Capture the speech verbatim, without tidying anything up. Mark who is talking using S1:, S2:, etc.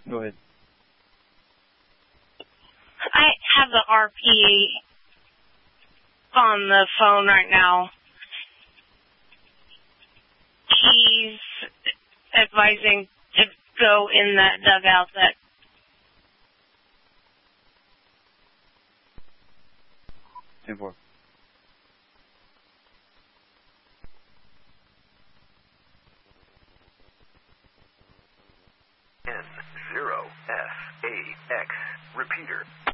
S1: Go ahead.
S2: I have the R P on the phone right now. He's advising to go in that dugout that
S1: ten four.
S3: N zero F A X. Repeater.